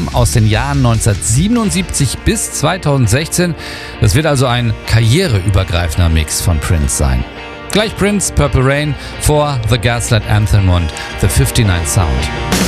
Alben aus den Jahren 1977 bis 2016. Das wird also ein karriereübergreifender Mix von Prince sein. Gleich Prince, Purple Rain vor The Gaslight Anthem und The 59 Sound.